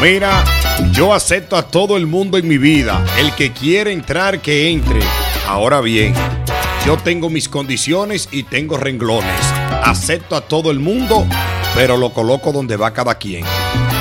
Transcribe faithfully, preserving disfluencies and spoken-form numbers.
Mira, yo acepto a todo el mundo en mi vida. El que quiere entrar, que entre. Ahora bien, yo tengo mis condiciones y tengo renglones. Acepto a todo el mundo, pero lo coloco donde va cada quien.